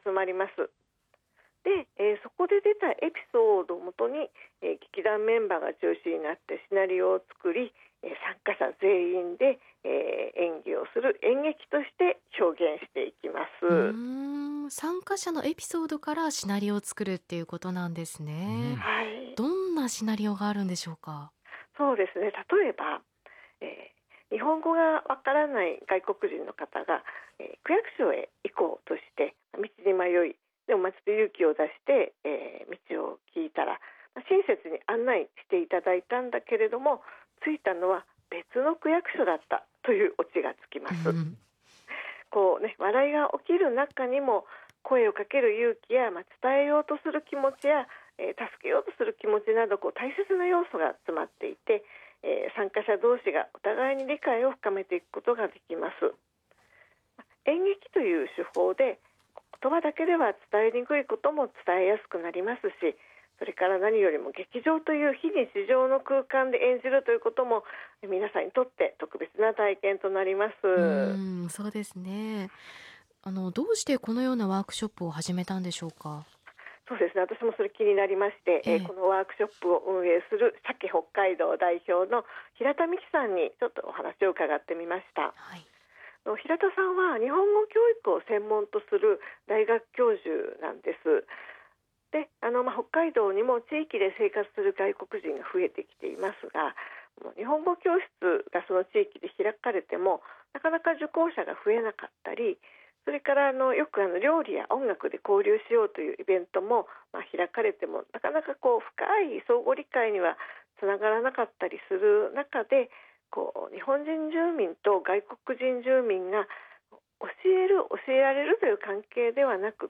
集まります。で、そこで出たエピソードをもとに、劇団メンバーが中心になってシナリオを作り、参加者全員で、演技をする演劇として表現していきます。 参加者のエピソードからシナリオを作るっていうことなんですね。 はい、 どんなシナリオがあるんでしょうか？ そうですね。例えば、日本語がわからない外国人の方が、区役所へ行こうとして道に迷い、でもちょっと勇気を出して、道を聞いたら、親切に案内していただいたんだけれども、着いたのは別の区役所だったというオチがつきます。笑いが起きる中にも声をかける勇気や、伝えようとする気持ちや、助けようとする気持ちなど大切な要素が詰まっていて、参加者同士がお互いに理解を深めていくことができます。演劇という手法で言葉だけでは伝えにくいことも伝えやすくなりますし、それから何よりも劇場という非日常の空間で演じるということも皆さんにとって特別な体験となります。 そうですね。どうしてこのようなワークショップを始めたんでしょうか？ そうですね、私もそれ気になりまして、このワークショップを運営する鮭北海道代表の平田美希さんにちょっとお話を伺ってみました。 はい。 平田さんは日本語教育を専門とする大学教授なんです。で、北海道にも地域で生活する外国人が増えてきていますが、日本語教室がその地域で開かれてもなかなか受講者が増えなかったり、それからよく料理や音楽で交流しようというイベントも、開かれてもなかなか深い相互理解にはつながらなかったりする中で、日本人住民と外国人住民が教えられるという関係ではなくって、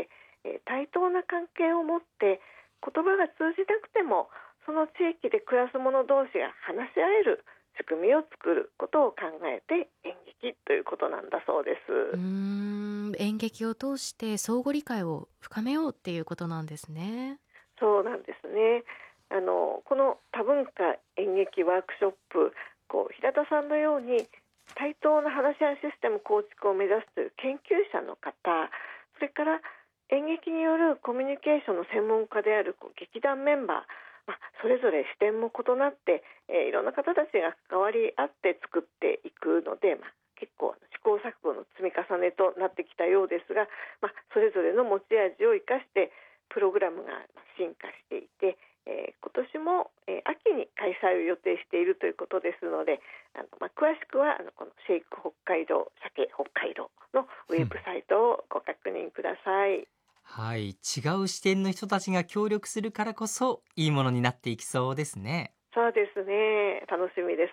対等な関係を持って言葉が通じなくてもその地域で暮らす者同士が話し合える仕組みを作ることを考えて演劇ということなんだそうです。 演劇を通して相互理解を深めようっていうことなんですね。 そうなんですね。この多文化演劇ワークショップ、平田さんのように対等な話し合いシステム構築を目指すという研究者の方、それから演劇によるコミュニケーションの専門家である劇団メンバー、それぞれ視点も異なって、いろんな方たちが関わり合って作っていくので、結構試行錯誤の積み重ねとなってきたようですが、それぞれの持ち味を生かしてプログラムが進化していて、今年も、秋に開催を予定しているということですので、詳しくはこのシェイク北海道、鮭北海道のウェブサイトをご確認ください。 はい、違う視点の人たちが協力するからこそいいものになっていきそうですね。 そうですね、楽しみです。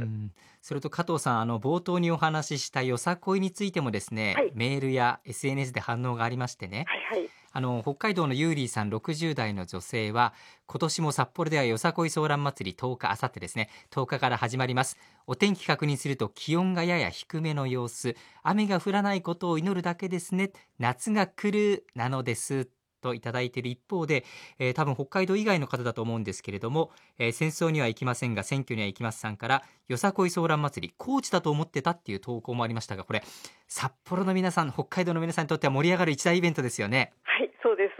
それと加藤さん、冒頭にお話ししたよさこいについてもですね、 はい、 メールや SNS で反応がありましてね、 はいはい、 北海道のユーリーさん60代の女性は、今年も札幌ではよさこいソーラン祭り10日、あさってですね、10日から始まります。お天気確認すると気温がやや低めの様子、雨が降らないことを祈るだけですね、夏が来るなのですといただいている一方で、多分北海道以外の方だと思うんですけれども、戦争には行きませんが選挙には行きますさんから、よさこいソーラン祭り高知だと思ってたっていう投稿もありましたが、これ札幌の皆さん、北海道の皆さんにとっては盛り上がる一大イベントですよね。 はい、そうです。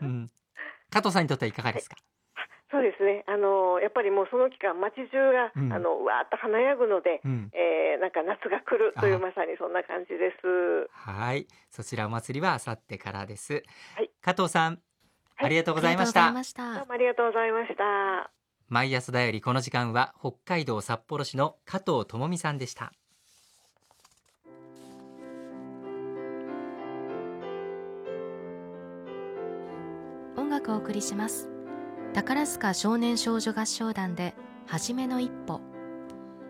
加藤さんにとってはいかがはい、 ですか？ そうですね、やっぱりもうその期間街中が、わーっと華やぐので、なんか夏が来るというまさにそんな感じです。 はい、そちらお祭りはあさってからです。 はい、 加藤さん、 はい、 ありがとうございましありがとうございた。 ました。 どうもありがとうございました。 毎朝だよりこの時間は北海道札幌市の加藤智美さんでした。 音楽をお送りします。宝塚少年少女合唱団ではじめの一歩。